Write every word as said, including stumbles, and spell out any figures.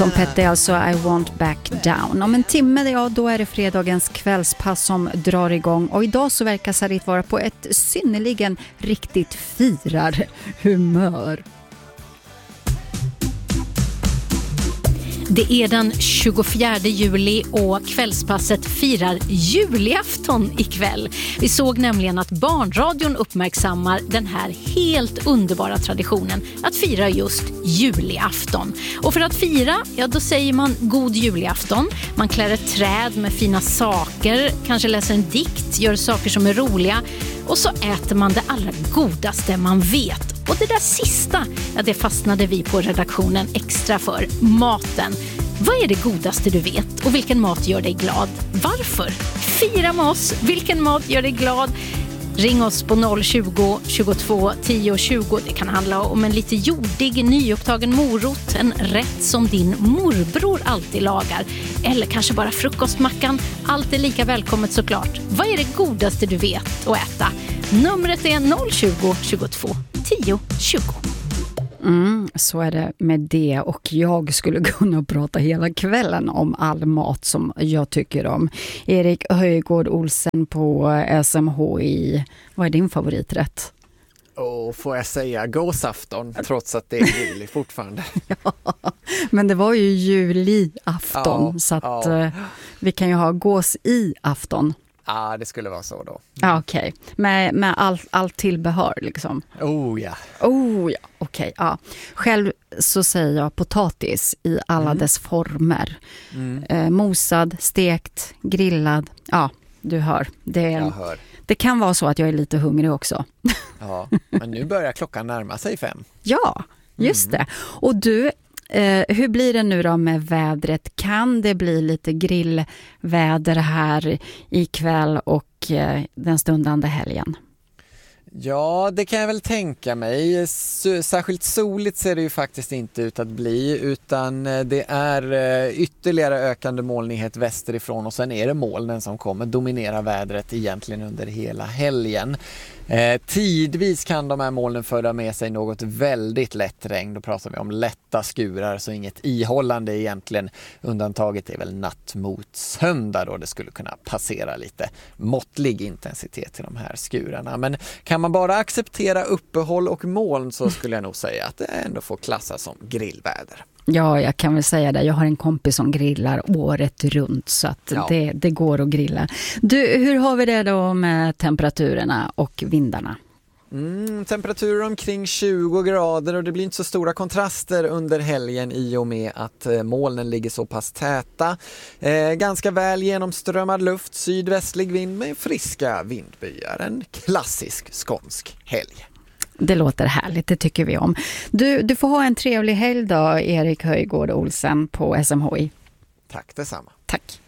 Tom Petty alltså, I won't back down. Om en timme, ja, då är det fredagens kvällspass som drar igång. Och idag så verkar Sarit vara på ett synnerligen riktigt firarhumör. Det är den tjugofjärde juli och kvällspasset firar julafton ikväll. Vi såg nämligen att Barnradion uppmärksammar den här helt underbara traditionen att fira just julafton. Och för att fira, ja då säger man god julafton. Man klär ett träd med fina saker, kanske läser en dikt, gör saker som är roliga. Och så äter man det allra godaste man vet. Och det där sista, ja, det fastnade vi på redaktionen extra för, maten. Vad är det godaste du vet och vilken mat gör dig glad? Varför? Fira med oss, vilken mat gör dig glad? Ring oss på noll tjugo, tjugotvå, tio tjugo. Det kan handla om en lite jordig, nyupptagen morot, en rätt som din morbror alltid lagar. Eller kanske bara frukostmackan. Allt är lika välkommet såklart. Vad är det godaste du vet att äta? Numret är noll tjugo, tjugotvå, tio tjugo. Mm, så är det med det, och jag skulle kunna prata hela kvällen om all mat som jag tycker om. Erik Höjgård Olsen på S M H I, vad är din favoriträtt? Och får jag säga gåsafton, trots att det är juli fortfarande. Ja, men det var ju juliafton, ja, så att ja. Vi kan ju ha gås i afton. Ja, det skulle vara så då. Ja, okej. Okay. Med, med allt all tillbehör liksom. Oh ja. Oh ja, okej. Okay, ja. Själv så säger jag potatis i alla mm. dess former. Mm. Eh, mosad, stekt, grillad. Ja, du hör. Det, jag hör. Det kan vara så att jag är lite hungrig också. Ja, men nu börjar klockan närma sig fem. Ja, just mm. det. Och du... Eh, hur blir det nu då med vädret? Kan det bli lite grillväder här ikväll och eh, den stundande helgen? Ja, det kan jag väl tänka mig. Särskilt soligt ser det ju faktiskt inte ut att bli, utan det är ytterligare ökande molnighet västerifrån, och sen är det molnen som kommer dominera vädret egentligen under hela helgen. Eh, tidvis kan de här molnen föra med sig något väldigt lätt regn. Då pratar vi om lätta skurar, så inget ihållande egentligen. Undantaget är väl natt mot söndag då det skulle kunna passera lite måttlig intensitet till de här skurarna. Men kan man bara acceptera uppehåll och moln, så skulle jag nog säga att det ändå får klassas som grillväder. Ja, jag kan väl säga det. Jag har en kompis som grillar året runt, så att ja. det, det går att grilla. Du, hur har vi det då med temperaturerna och vindarna? Mm, temperaturer omkring tjugo grader, och det blir inte så stora kontraster under helgen i och med att eh, molnen ligger så pass täta. Eh, ganska väl genomströmmad luft, sydvästlig vind med friska vindbyar. En klassisk skånsk helg. Det låter härligt, det tycker vi om. Du, du får ha en trevlig helg då, Erik Höjgård Olsen på S M H I. Tack detsamma. Tack.